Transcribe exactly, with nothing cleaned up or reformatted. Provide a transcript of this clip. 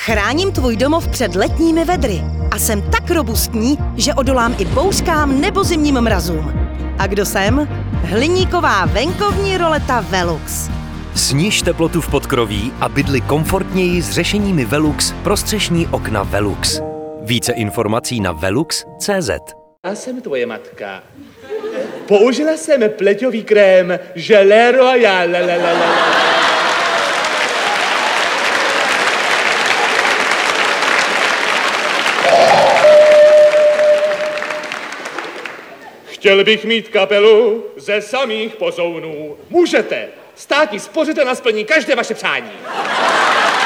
Chráním tvůj domov před letními vedry a jsem tak robustní, že odolám i bouřkám nebo zimním mrazům. A kdo jsem? Hliníková venkovní roleta Velux. Sniž teplotu v podkroví a bydli komfortněji s řešeními Velux pro střešní okna Velux. Více informací na velux tečka cé zet. Já jsem tvoje matka. Použila jsem pleťový krém Gelée Royale. La, la, la, la. Chtěl bych mít kapelu ze samých pozounů. Můžete. Státní spořitel na splní každé vaše přání.